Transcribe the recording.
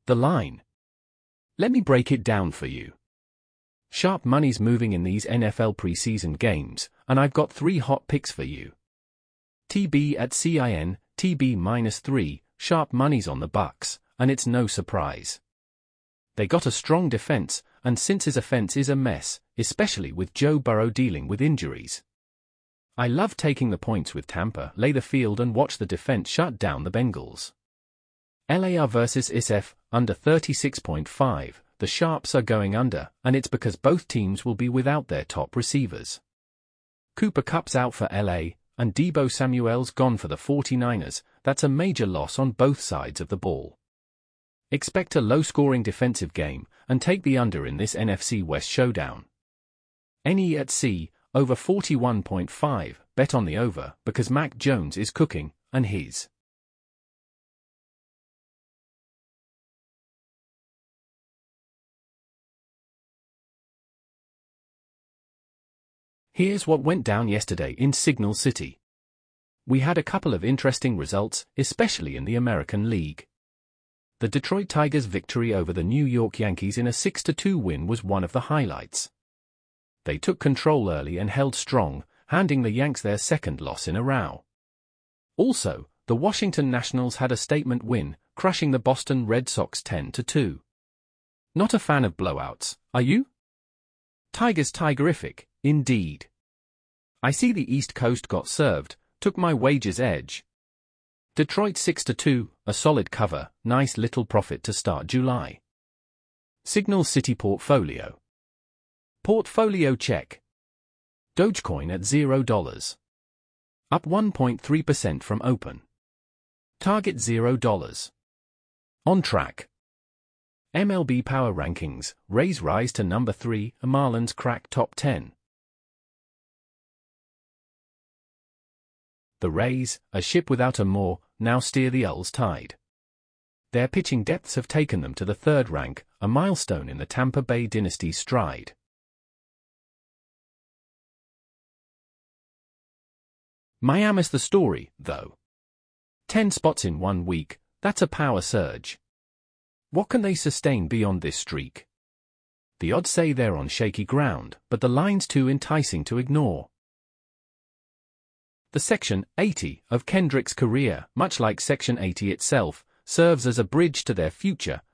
The line. Let me break it down for you. Sharp money's moving in these NFL preseason games, and I've got 3 hot picks for you. TB at CIN, TB -3, sharp money's on the Bucs, and it's no surprise. They got a strong defense, and since his offense is a mess, especially with Joe Burrow dealing with injuries. I love taking the points with Tampa, lay the field and watch the defense shut down the Bengals. LAR versus ISF, under 36.5, the Sharps are going under, and it's because both teams will be without their top receivers. Cooper Kupp's out for LA, and Deebo Samuel's gone for the 49ers. That's a major loss on both sides of the ball. Expect a low-scoring defensive game, and take the under in this NFC West showdown. NE at C, over 41.5, bet on the over, because Mac Jones is cooking, and his Here's what went down yesterday in Signal City. We had a couple of interesting results, especially in the American League. The Detroit Tigers' victory over the New York Yankees in a 6-2 win was one of the highlights. They took control early and held strong, handing the Yanks their second loss in a row. Also, the Washington Nationals had a statement win, crushing the Boston Red Sox 10-2. Not a fan of blowouts, are you? Tigers tigerific, indeed. I see the East Coast got served, took my wagers edge. Detroit 6-2, a solid cover, nice little profit to start July. Signal City Portfolio. Portfolio check. Dogecoin at $0. Up 1.3% from open. Target $0. On track. MLB Power Rankings, Rays rise to number 3, Marlins crack top 10. The Rays, a ship without a moor, now steer the L's tide. Their pitching depths have taken them to the 3rd rank, a milestone in the Tampa Bay dynasty's stride. Miami's the story, though. 10 spots in 1 week, that's a power surge. What can they sustain beyond this streak? The odds say they're on shaky ground, but the line's too enticing to ignore. The Section 80 of Kendrick's career, much like Section 80 itself, serves as a bridge to their future,